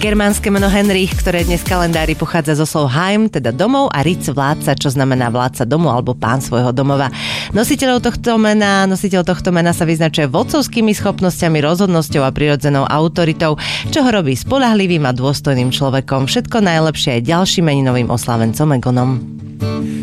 Germánske meno Henrich, ktoré dnes v kalendári pochádza zo slov Heim, teda domov, a Ritz vládca, čo znamená vládca domu alebo pán svojho domova. Nositeľ tohto mena sa vyznačuje vodcovskými schopnosťami, rozhodnosťou a prirodzenou autoritou, čo ho robí spoľahlivým a dôstojným človekom. Všetko najlepšie aj ďalším meninovým oslavencom Egonom.